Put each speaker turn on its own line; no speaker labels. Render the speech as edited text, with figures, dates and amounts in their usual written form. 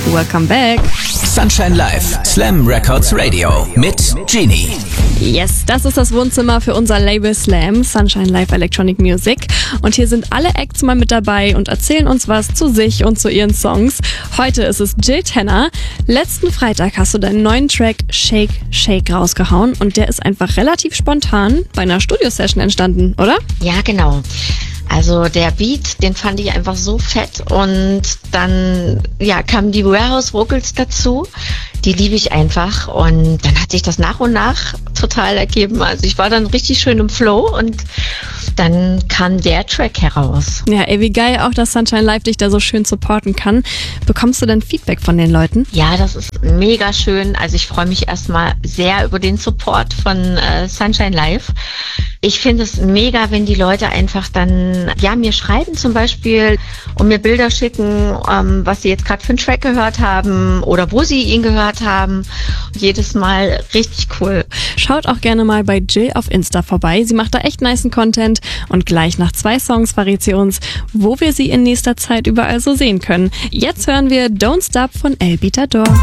Welcome back.
Sunshine Live, Slam Records Radio mit Genie.
Yes, das ist das Wohnzimmer für unser Label Slam, Sunshine Live Electronic Music. Und hier sind alle Acts mal mit dabei und erzählen uns was zu sich und zu ihren Songs. Heute ist es Jill Tenner. Letzten Freitag hast du deinen neuen Track Shake, Shake rausgehauen und der ist einfach relativ spontan bei einer Studio-Session entstanden, oder?
Ja, genau. Also der Beat, den fand ich einfach so fett und dann kamen die Warehouse Vocals dazu, die liebe ich einfach und dann hat sich das nach und nach total ergeben. Also ich war dann richtig schön im Flow und dann kam der Track heraus.
Ja, ey, wie geil auch, dass Sunshine Live dich da so schön supporten kann. Bekommst du denn Feedback von den Leuten?
Ja, das ist mega schön. Also ich freue mich erstmal sehr über den Support von Sunshine Live. Ich finde es mega, wenn die Leute einfach dann mir schreiben zum Beispiel und mir Bilder schicken, was sie jetzt gerade für einen Track gehört haben oder wo sie ihn gehört haben. Jedes Mal richtig cool.
Schaut auch gerne mal bei Jill auf Insta vorbei. Sie macht da echt nicen Content und gleich nach 2 Songs verrät sie uns, wo wir sie in nächster Zeit überall so sehen können. Jetzt hören wir Don't Stop von El Beatador.